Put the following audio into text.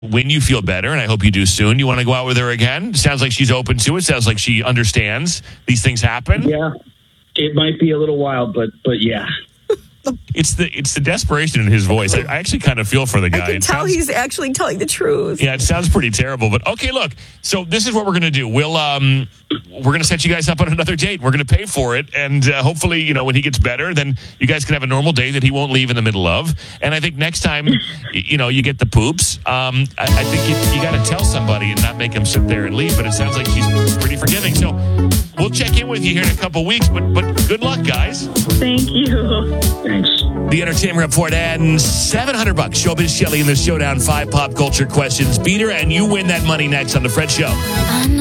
when you feel better, and I hope you do soon, you want to go out with her again? Sounds like she's open to it. Sounds like she understands these things happen. Yeah, it might be a little wild, but yeah. It's the desperation in his voice. I actually kind of feel for the guy. I can tell he's actually telling the truth. Yeah, it sounds pretty terrible. But okay, look. So this is what we're going to do. We're going to set you guys up on another date. We're going to pay for it, and hopefully, when he gets better, then you guys can have a normal day that he won't leave in the middle of. And I think next time, you get the poops. I think you got to tell somebody and not make him sit there and leave. But it sounds like she's pretty forgiving. So we'll check in with you here in a couple weeks. But good luck, guys. Thank you. Thanks. The Entertainment Report and $700. Showbiz Shelley in the Showdown 5 pop culture questions. Beat her and you win that money next on The Fred Show.